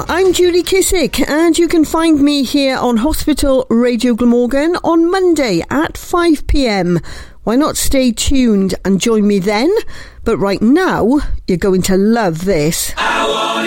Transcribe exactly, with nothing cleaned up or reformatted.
I'm Julie Kissick, and you can find me here on Hospital Radio Glamorgan on Monday at five p.m. Why not stay tuned and join me then? But right now, you're going to love this. I want